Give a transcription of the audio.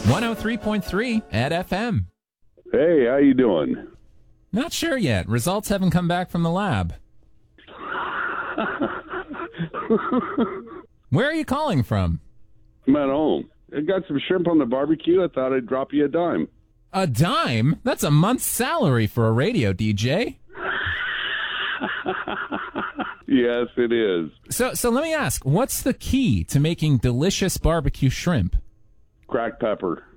103.3 at FM. Hey, how you doing? Not sure yet. Results haven't come back from the lab. Where are you calling from? I'm at home. I got some shrimp on the barbecue. I thought I'd drop you a dime. A dime? That's a month's salary for a radio DJ. Yes, it is. So let me ask, what's the key to making delicious barbecue shrimp? Cracked pepper.